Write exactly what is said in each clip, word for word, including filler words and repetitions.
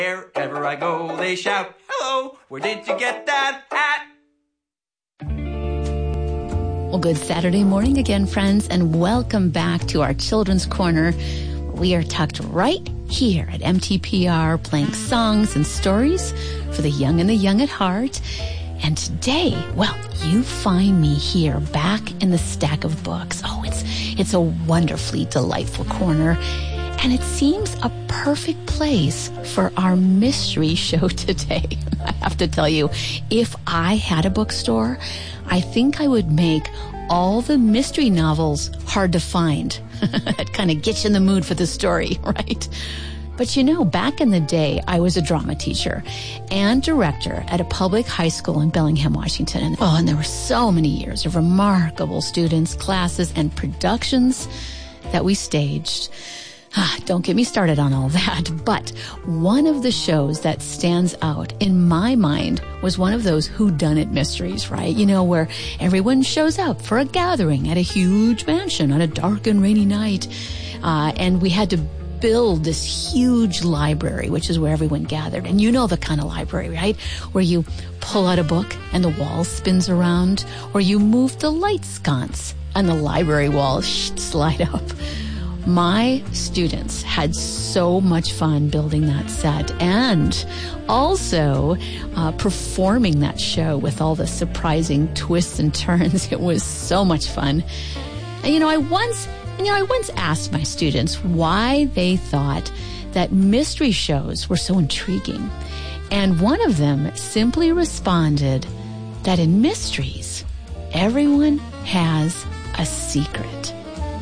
Wherever I go, they shout, hello, where did you get that hat? Well, good Saturday morning again, friends, and welcome back to our Children's Corner. We are tucked right here at M T P R, playing songs and stories for the young and the young at heart. And today, well, you find me here back in the stack of books. Oh, it's it's a wonderfully delightful corner. And it seems a perfect place for our mystery show today. I have to tell you, if I had a bookstore, I think I would make all the mystery novels hard to find. That kind of gets you in the mood for the story, right? But you know, back in the day, I was a drama teacher and director at a public high school in Bellingham, Washington. And, oh, and there were so many years of remarkable students, classes, and productions that we staged. Ah, don't get me started on all that, but one of the shows that stands out in my mind was one of those whodunit mysteries, right? You know, where everyone shows up for a gathering at a huge mansion on a dark and rainy night, uh, and we had to build this huge library, which is where everyone gathered. And you know the kind of library, right? Where you pull out a book and the wall spins around, or you move the light sconce and the library walls slide up. My students had so much fun building that set and also uh, performing that show with all the surprising twists and turns. It was so much fun. And, you know, I once, you know, I once asked my students why they thought that mystery shows were so intriguing. And one of them simply responded that in mysteries, everyone has a secret.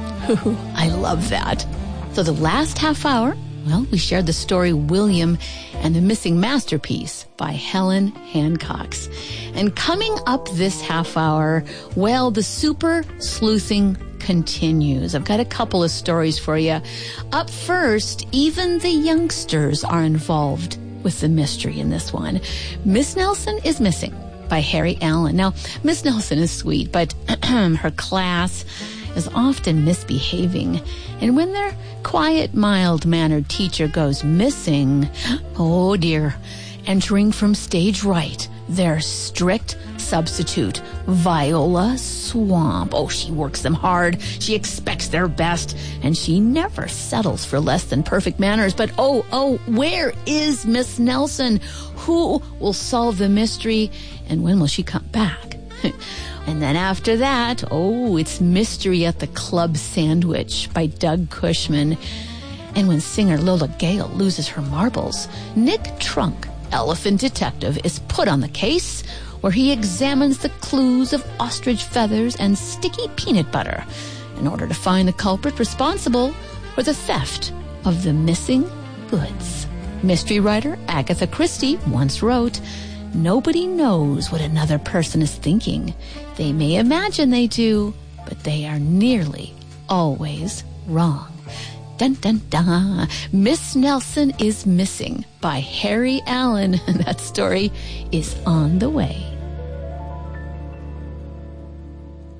I love that. So the last half hour, well, we shared the story William and the Missing Masterpiece by Helen Hancox. And coming up this half hour, well, the super sleuthing continues. I've got a couple of stories for you. Up first, even the youngsters are involved with the mystery in this one. Miss Nelson is Missing by Harry Allen. Now, Miss Nelson is sweet, but her class is often misbehaving. And when their quiet, mild-mannered teacher goes missing, oh dear, entering from stage right, their strict substitute, Viola Swamp. Oh, she works them hard. She expects their best, and she never settles for less than perfect manners. But oh, oh, where is Miss Nelson? Who will solve the mystery, and when will she come back? And then after that, oh, it's Mystery at the Club Sandwich by Doug Cushman. And when singer Lola Gale loses her marbles, Nick Trunk, elephant detective, is put on the case, where he examines the clues of ostrich feathers and sticky peanut butter in order to find the culprit responsible for the theft of the missing goods. Mystery writer Agatha Christie once wrote, "Nobody knows what another person is thinking. They may imagine they do, but they are nearly always wrong." Dun, dun, dun. Miss Nelson is Missing by Harry Allen. And that story is on the way.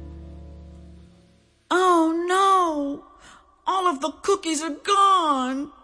Oh, no. All of the cookies are gone.